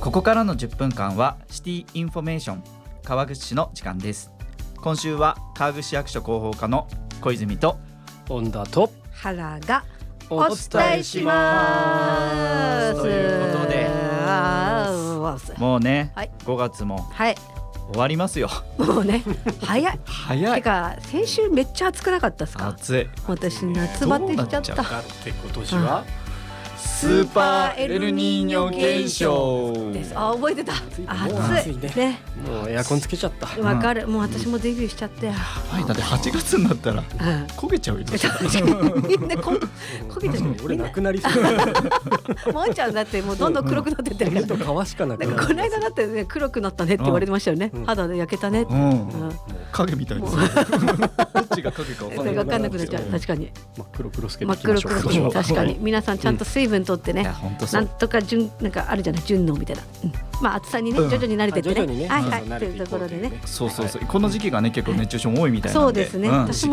ここからの10分間はシティインフォメーション川口市の時間です。今週は川口市役所広報課の小泉と本田と原がお伝えしますということでもうね、 はい、 5月もはい終わりますよ。 もうね早い早い。 てか先週めっちゃ暑くなかったですか？ 暑い。 私夏バテしちゃった。 どうなっちだって今年は、 スーパーエルニーニョ現象です。あ、覚えてた。暑いね。 もうエアコンつけちゃった。 わかる。もう私もデビューしちゃったよ。 はい、だって8月になったら焦げちゃうよ。 みんな焦げちゃう。 俺なくなりそう。 もんちゃんだってもうどんどん黒くなってってるから。 と皮しかなくなる。 この間だってね黒くなったねって言われてましたよね。肌で焼けたねって。 影みたいです。どっちが影か分かんなくなっちゃう。確かに。 真っ黒黒つけて真っ黒黒つけて確かに皆さんちゃんと水分取ってね。なんとかなんかあるじゃない順応みたいな。まあ暑さにね徐々に慣れてってね。はいはいというところでね。 そうそうそう。この時期がね結構熱中症も多いみたいなんで。 そうですね。私も